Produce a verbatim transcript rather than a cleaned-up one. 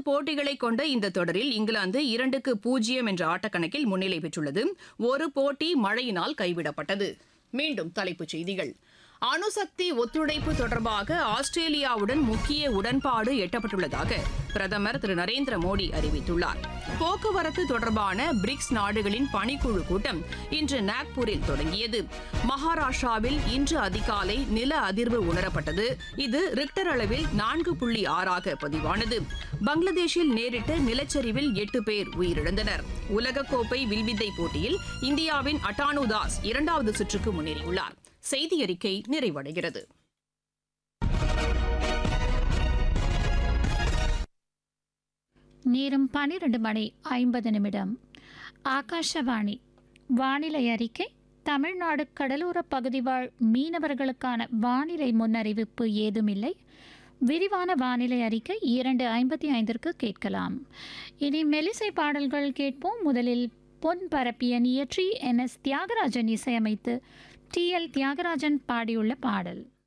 போட்டிகளை கொண்ட இந்த தொடரில் இங்கிலாந்து இரண்டுக்கு பூஜ்ஜியம் என்ற ஆட்டக்கணக்கில் முன்னிலை பெற்றுள்ளது. ஒரு போட்டி மழையினால் கைவிடப்பட்டது. மீண்டும் தலைப்புச் செய்திகள். அணுசக்தி ஒத்துழைப்பு தொடர்பாக ஆஸ்திரேலியாவுடன் முக்கிய உடன்பாடு எட்டப்பட்டுள்ளதாக பிரதமர் திரு நரேந்திர மோடி அறிவித்துள்ளார். போக்குவரத்து தொடர்பான பிரிக்ஸ் நாடுகளின் பணிக்குழு கூட்டம் இன்று நாக்பூரில் தொடங்கியது. மகாராஷ்டிராவில் இன்று அதிகாலை நில அதிர்வு உணரப்பட்டது. இது ரிக்டர் அளவில் நான்கு புள்ளி ஆறாக பதிவானது. பங்களாதேஷில் நேரிட்ட நிலச்சரிவில் எட்டு பேர் உயிரிழந்தனர். உலகக்கோப்பை வில்வித்தை போட்டியில் இந்தியாவின் அட்டானு தாஸ் இரண்டாவது சுற்றுக்கு முன்னேறியுள்ளார். செய்தி அறிக்கை நிறைவடைகிறது. நேரம் பனிரெண்டு மணி ஐம்பது நிமிடம். ஆகாஷவாணி வானிலை அறிக்கை. தமிழ்நாடு கடலோர பகுதி வாழ் மீனவர்களுக்கான வானிலை முன்னறிவிப்பு ஏதுமில்லை. விரிவான வானிலை அறிக்கை இரண்டு ஐம்பத்தி ஐந்திற்கு கேட்கலாம். இனி மெலிசை பாடல்கள் கேட்போம். முதலில் பொன் பரப்பியன் இயற்றி என் எஸ் தியாகராஜன் இசையமைத்து டி எல் தியாகராஜன் பாடியுள்ள பாடல்.